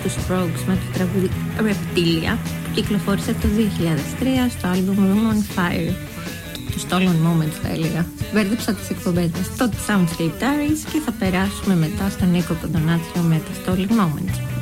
τους Strokes με το τραγούδι Reptilia, που κυκλοφόρησε το 2003 στο άλμπουμ Room on Fire. Το Stolen Moments θα έλεγα. Μπέρδεψα τις εκπομπές μας. Το Soundscape Diaries και θα περάσουμε μετά στον Νίκο Κοντονάτσιο με τα Stolen Moments.